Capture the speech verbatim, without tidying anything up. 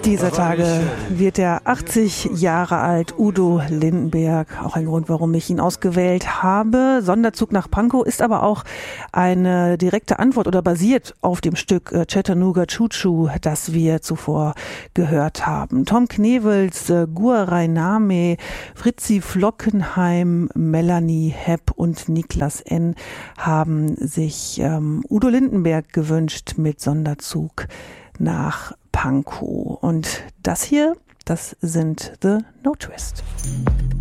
Dieser Tage wird er achtzig Jahre alt, Udo Lindenberg. Auch ein Grund, warum ich ihn ausgewählt habe. Sonderzug nach Pankow ist aber auch eine direkte Antwort oder basiert auf dem Stück Chattanooga Choo Choo, das wir zuvor gehört haben. Tom Knevels, Guarai Name, Fritzi Flockenheim, Melanie Hepp und Niklas N. haben sich ähm, Udo Lindenberg gewünscht mit Sonderzug nach Pankow. Und das hier, das sind The No Twist.